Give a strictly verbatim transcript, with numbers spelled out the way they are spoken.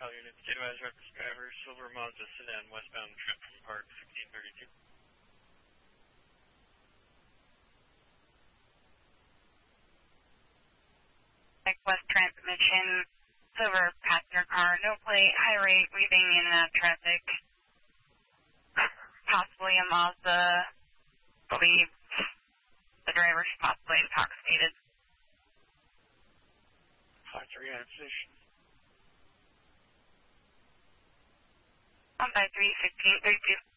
All units, state advised reference driver, silver Mazda sedan, westbound Trenton Park, sixteen thirty-two. West transmission, silver passenger car, no plate, high rate, weaving in and out of traffic. Possibly a Mazda, believe the driver's possibly intoxicated. five three on position. one five three, fifteen thirty-two.